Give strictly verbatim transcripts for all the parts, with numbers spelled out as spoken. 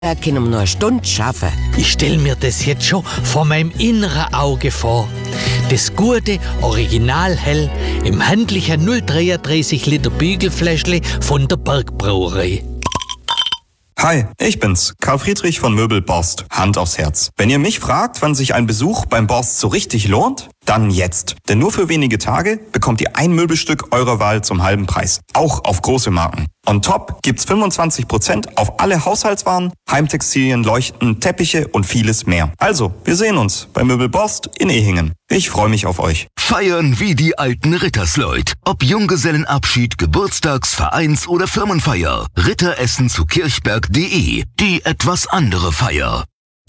Er kann um nur eine Stunde schaffen. Ich stelle mir das jetzt schon vor meinem inneren Auge vor. Das gute Originalhell im handlichen null Komma dreiunddreißig Liter Bügelfläschle von der Bergbrauerei. Hi, ich bin's, Karl Friedrich von Möbel Borst. Hand aufs Herz. Wenn ihr mich fragt, wann sich ein Besuch beim Borst so richtig lohnt, dann jetzt. Denn nur für wenige Tage bekommt ihr ein Möbelstück eurer Wahl zum halben Preis. Auch auf große Marken. On top gibt's fünfundzwanzig Prozent auf alle Haushaltswaren, Heimtextilien, Leuchten, Teppiche und vieles mehr. Also, wir sehen uns bei Möbel Borst in Ehingen. Ich freue mich auf euch. Feiern wie die alten Rittersleut. Ob Junggesellenabschied, Geburtstags-, Vereins- oder Firmenfeier. Ritteressen zu kirchberg punkt de. Die etwas andere Feier.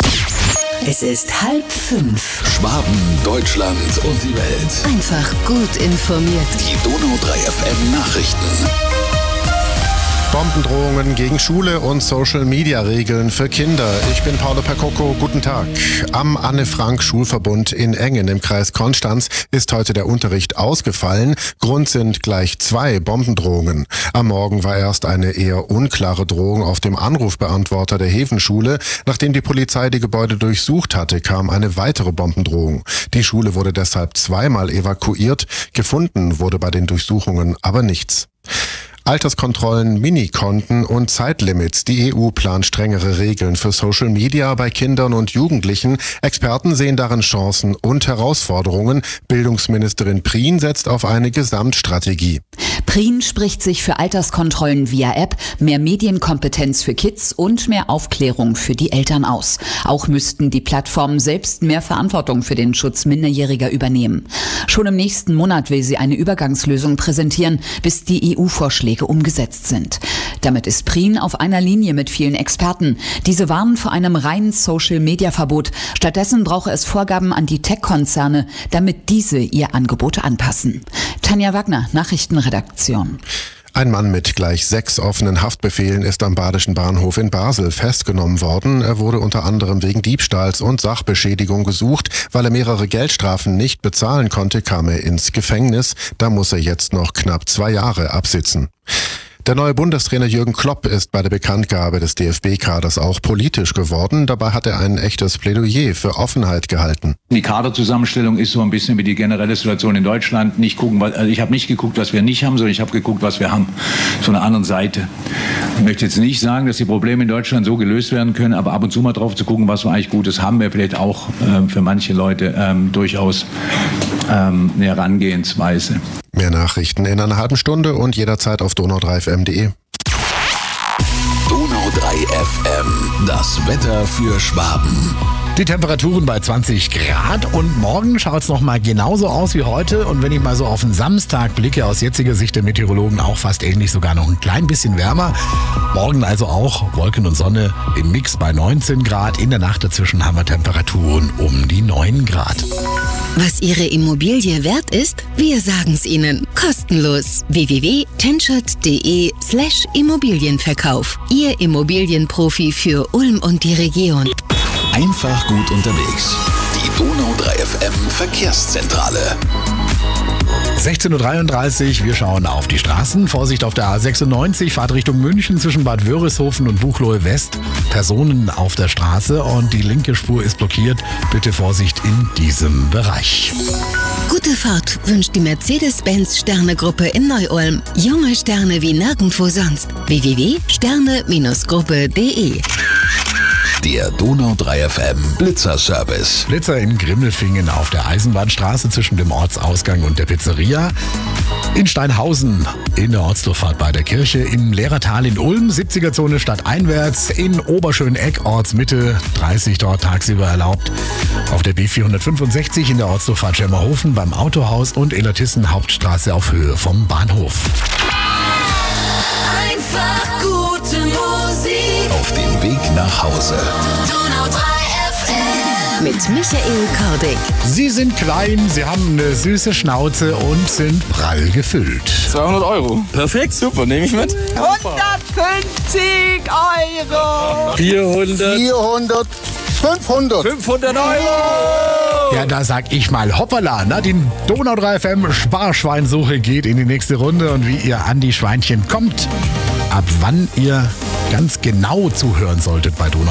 Es ist halb fünf. Schwaben, Deutschland und die Welt. Einfach gut informiert. Die Donau drei F M Nachrichten. Bombendrohungen gegen Schule und Social-Media-Regeln für Kinder. Ich bin Paolo Percocco, guten Tag. Am Anne-Frank-Schulverbund in Engen im Kreis Konstanz ist heute der Unterricht ausgefallen. Grund sind gleich zwei Bombendrohungen. Am Morgen war erst eine eher unklare Drohung auf dem Anrufbeantworter der Hefenschule. Nachdem die Polizei die Gebäude durchsucht hatte, kam eine weitere Bombendrohung. Die Schule wurde deshalb zweimal evakuiert. Gefunden wurde bei den Durchsuchungen aber nichts. Alterskontrollen, Minikonten und Zeitlimits. Die E U plant strengere Regeln für Social Media bei Kindern und Jugendlichen. Experten sehen darin Chancen und Herausforderungen. Bildungsministerin Prien setzt auf eine Gesamtstrategie. Prien spricht sich für Alterskontrollen via App, mehr Medienkompetenz für Kids und mehr Aufklärung für die Eltern aus. Auch müssten die Plattformen selbst mehr Verantwortung für den Schutz Minderjähriger übernehmen. Schon im nächsten Monat will sie eine Übergangslösung präsentieren, bis die E U-Vorschläge umgesetzt sind. Damit ist Prien auf einer Linie mit vielen Experten. Diese warnen vor einem reinen Social-Media-Verbot. Stattdessen brauche es Vorgaben an die Tech-Konzerne, damit diese ihr Angebot anpassen. Tanja Wagner, Nachrichtenredaktion. Ein Mann mit gleich sechs offenen Haftbefehlen ist am Badischen Bahnhof in Basel festgenommen worden. Er wurde unter anderem wegen Diebstahls und Sachbeschädigung gesucht. Weil er mehrere Geldstrafen nicht bezahlen konnte, kam er ins Gefängnis. Da muss er jetzt noch knapp zwei Jahre absitzen. Der neue Bundestrainer Jürgen Klopp ist bei der Bekanntgabe des D F B-Kaders auch politisch geworden. Dabei hat er ein echtes Plädoyer für Offenheit gehalten. Die Kaderzusammenstellung ist so ein bisschen wie die generelle Situation in Deutschland. Nicht gucken, also ich habe nicht geguckt, was wir nicht haben, sondern ich habe geguckt, was wir haben. Von der anderen Seite. Ich möchte jetzt nicht sagen, dass die Probleme in Deutschland so gelöst werden können, aber ab und zu mal drauf zu gucken, was wir eigentlich Gutes haben, wäre vielleicht auch ähm, für manche Leute ähm, durchaus ähm, eine Herangehensweise. Mehr Nachrichten in einer halben Stunde und jederzeit auf donau drei f m punkt de. Donau drei F M, das Wetter für Schwaben. Die Temperaturen bei zwanzig Grad und morgen schaut es noch mal genauso aus wie heute. Und wenn ich mal so auf den Samstag blicke, aus jetziger Sicht der Meteorologen auch fast ähnlich, sogar noch ein klein bisschen wärmer. Morgen also auch Wolken und Sonne im Mix bei neunzehn Grad. In der Nacht dazwischen haben wir Temperaturen um die neun Grad. Was Ihre Immobilie wert ist, wir sagen's Ihnen. Kostenlos. w w w punkt tenschert punkt de slash Immobilienverkauf. Ihr Immobilienprofi für Ulm und die Region. Einfach gut unterwegs. Die Donau drei F M Verkehrszentrale. sechzehn Uhr dreiunddreißig, wir schauen auf die Straßen. Vorsicht auf der A sechsundneunzig, Fahrt Richtung München zwischen Bad Wörishofen und Buchloe West. Personen auf der Straße und die linke Spur ist blockiert. Bitte Vorsicht in diesem Bereich. Gute Fahrt wünscht die Mercedes-Benz-Sterne-Gruppe in Neu-Ulm. Junge Sterne wie nirgendwo sonst. w w w punkt sterne Gruppe punkt de. Der Donau drei F M Blitzerservice. Blitzer in Grimmelfingen auf der Eisenbahnstraße zwischen dem Ortsausgang und der Pizzeria. In Steinhausen in der Ortsdurchfahrt bei der Kirche. Im Lehrertal in Ulm, siebziger-Zone stadteinwärts. In Oberschöneck, Ortsmitte, dreißig dort tagsüber erlaubt. Auf der B vierhundertfünfundsechzig in der Ortsdurchfahrt Schemmerhofen beim Autohaus und Illertissen Hauptstraße auf Höhe vom Bahnhof. Einfach gute Musik. Auf dem Weg nach Hause. Donau drei F M. Mit Michael Kordick. Sie sind klein, sie haben eine süße Schnauze und sind prall gefüllt. zweihundert Euro. Perfekt, super, nehme ich mit. hundertfünfzig Euro. vierhundert. vierhundert. fünfhundert. fünfhundert Euro. Ja, da sag ich mal hoppala, na, die Donau drei F M Sparschweinsuche geht in die nächste Runde und wie ihr an die Schweinchen kommt, ab wann ihr ganz genau zuhören solltet bei Donau